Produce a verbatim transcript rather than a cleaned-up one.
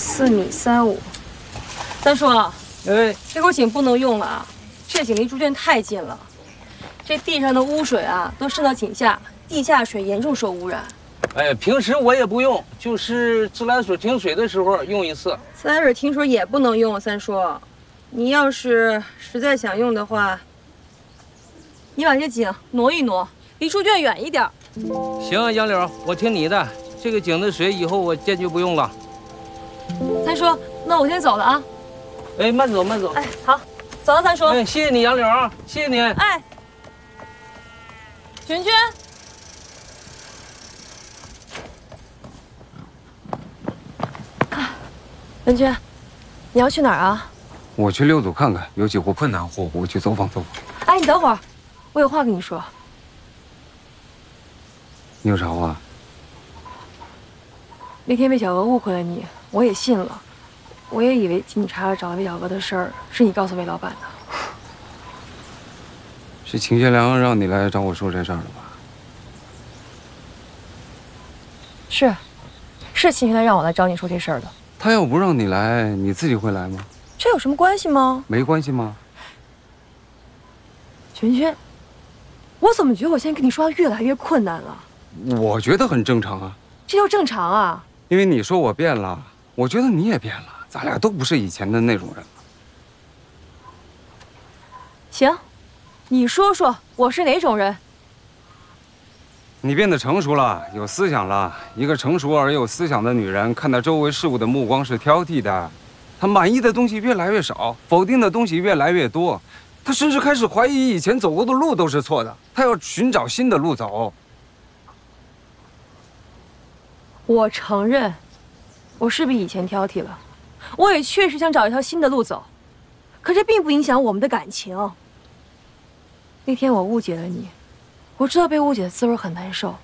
四米三五。三叔， 哎， 这口井不能用了啊，这井离猪圈太近了，这地上的污水啊都渗到井下，地下水严重受污染。 哎，平时我也不用，就是自来水停水的时候用一次。 自来水听说也不能用，三叔，你要是实在想用的话，你把这井挪一挪，离猪圈远一点。 行，杨柳，我听你的。这个井的水以后我坚决不用了。 三叔，那我先走了啊。 哎，慢走慢走。 哎，好，走了，三叔。 哎，谢谢你，杨柳啊，谢谢你。 哎，群群。文君，你要去哪儿啊？ 我去六组看看，有几户困难户，我去走访走访。 哎，你等会儿，我有话跟你说。 你有啥话？ 那天魏小娥误会了你，我也信了，我也以为警察找魏小娥的事儿是你告诉魏老板的。 是秦学良让你来找我说这事儿的吧？ 是，是秦学良让我来找你说这事儿的。 他要不让你来，你自己会来吗？ 这有什么关系吗？ 没关系吗？ 群群，我怎么觉得我现在跟你说话越来越困难了？ 我觉得很正常啊。 这就正常啊？ 因为你说我变了，我觉得你也变了，咱俩都不是以前的那种人了。 行，你说说我是哪种人？ 你变得成熟了，有思想了。一个成熟而有思想的女人，看待周围事物的目光是挑剔的。她满意的东西越来越少，否定的东西越来越多。她甚至开始怀疑以前走过的路都是错的。她要寻找新的路走。 我承认，我是比以前挑剔了，我也确实想找一条新的路走，可这并不影响我们的感情。那天我误解了你，我知道被误解的滋味很难受，